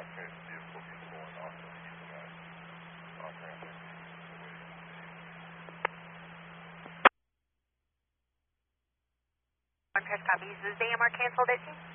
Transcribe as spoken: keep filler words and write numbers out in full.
One press copies. Is the A M R canceled at you?